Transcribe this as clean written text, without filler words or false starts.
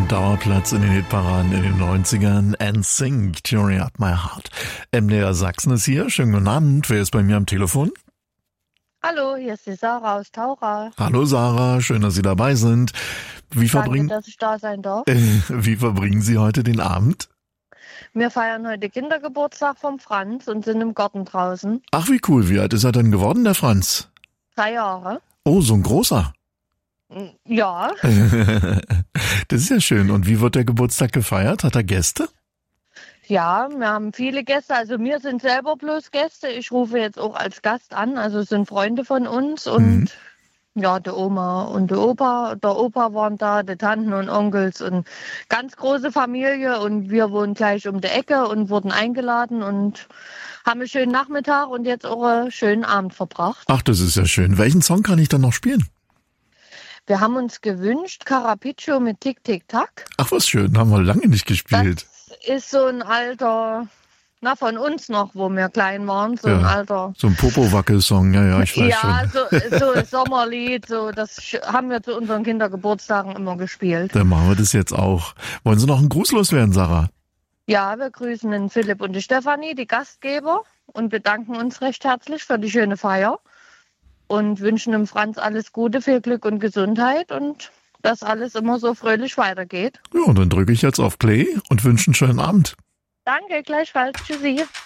Dauerplatz in den Hitparaden in den 90ern. NSYNC, Tearing Up My Heart. MDR Sachsen ist hier. Schönen guten Abend. Wer ist bei mir am Telefon? Hallo, hier ist die Sarah aus Taura. Hallo Sarah, schön, dass Sie dabei sind. Danke, dass ich da sein darf. Wie verbringen Sie heute den Abend? Wir feiern heute Kindergeburtstag vom Franz und sind im Garten draußen. Ach, wie cool. Wie alt ist er denn geworden, der Franz? 3 Jahre. Oh, so ein großer. Ja, Das ist ja schön. Und wie wird der Geburtstag gefeiert? Hat er Gäste? ja, wir haben viele Gäste. Also wir sind selber bloß Gäste. Ich rufe jetzt auch als Gast an. Also es sind Freunde von uns und ja, die Oma und der Opa waren da, die Tanten und Onkels und ganz große Familie. Und wir wohnen gleich um die Ecke und wurden eingeladen und haben einen schönen Nachmittag und jetzt auch einen schönen Abend verbracht. Ach, das ist ja schön. Welchen Song kann ich dann noch spielen? Wir haben uns gewünscht, Carapiccio mit Tick, Tick, Tack. Ach, was schön. Haben wir lange nicht gespielt. Das ist so ein alter, von uns noch, wo wir klein waren, so ein alter. So ein Popo-Wackel-Song, ja, ich weiß schon. Ja, so ein Sommerlied, so, das haben wir zu unseren Kindergeburtstagen immer gespielt. Dann machen wir das jetzt auch. Wollen Sie noch einen Gruß loswerden, Sarah? Ja, wir grüßen den Philipp und die Stefanie, die Gastgeber, und bedanken uns recht herzlich für die schöne Feier und wünschen dem Franz alles Gute, viel Glück und Gesundheit und dass alles immer so fröhlich weitergeht. Ja, und dann drücke ich jetzt auf Play und wünsche einen schönen Abend. Danke, gleichfalls. Tschüssi.